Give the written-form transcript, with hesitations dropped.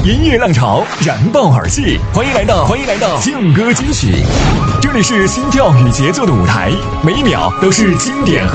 音乐浪潮，燃爆耳际，欢迎来到劲歌金曲，这里是心跳与节奏的舞台，每一秒都是经典和